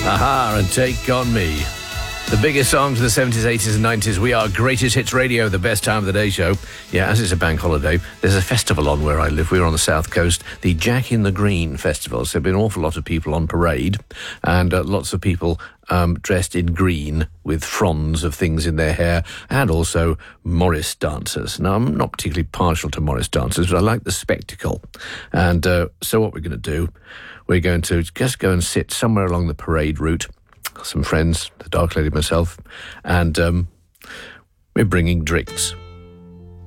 Aha, and Take On Me. The biggest songs of the 70s, 80s and 90s. We are Greatest Hits Radio, the best time of the day show. Yeah, as it's a bank holiday, there's a festival on where I live. We're on the south coast, the Jack in the Green Festival. So there have been an awful lot of people on parade and lots of people dressed in green with fronds of things in their hair, and also Morris dancers. Now, I'm not particularly partial to Morris dancers, but I like the spectacle. And so what we're going to do, we're going to just go and sit somewhere along the parade route, some friends, the Dark Lady, myself, and we're bringing drinks.